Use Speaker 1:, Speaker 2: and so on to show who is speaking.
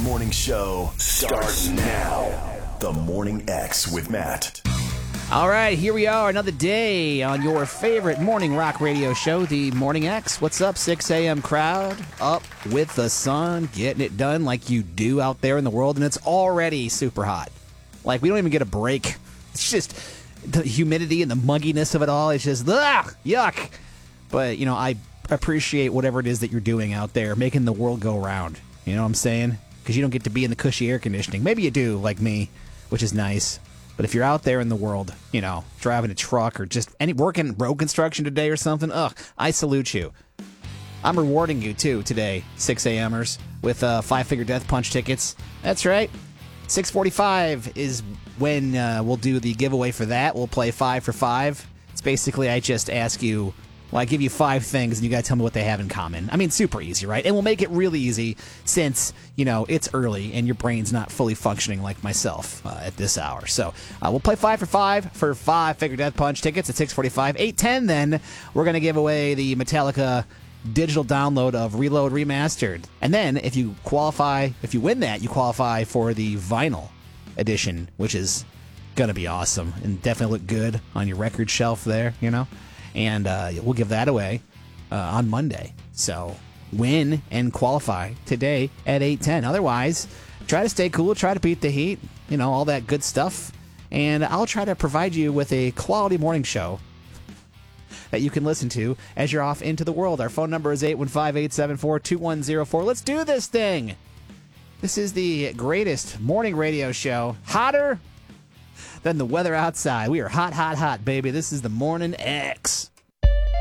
Speaker 1: morning show starts now. The Morning X with Matt.
Speaker 2: All right, here we are, another day on your favorite morning rock radio show, The Morning X. What's up, 6 a.m. crowd? Up with the sun, getting it done like you do out there in the world, and it's already super hot. Like, we don't even get a break. It's just the humidity and the mugginess of it all. It's just, yuck. But, you know, I appreciate whatever it is that you're doing out there, making the world go round. You know what I'm saying? Because you don't get to be in the cushy air conditioning. Maybe you do, like me, which is nice. But if you're out there in the world, you know, driving a truck or just working road construction today or something, I salute you. I'm rewarding you, too, today, 6 a.m.ers, with five-figure Death Punch tickets. That's right. 6:45 is when we'll do the giveaway for that. We'll play 5 for 5. It's basically I just ask you, well, I give you 5 things, and you got to tell me what they have in common. I mean, super easy, right? And we'll make it really easy since, you know, it's early and your brain's not fully functioning like myself at this hour. So we'll play 5 for 5-figure Death Punch tickets at 6:45. 8:10, then, we're going to give away the Metallica digital download of Reload Remastered. And then, if you win that, you qualify for the vinyl edition, which is going to be awesome and definitely look good on your record shelf there, you know? And we'll give that away on Monday. So win and qualify today at 8:10. Otherwise, try to stay cool, try to beat the heat, you know, all that good stuff. And I'll try to provide you with a quality morning show that you can listen to as you're off into the world. Our phone number is 815-874-2104. Let's do this thing. This is the greatest morning radio show. Hotter than the weather outside. We are hot, hot, hot, baby. This is the Morning X.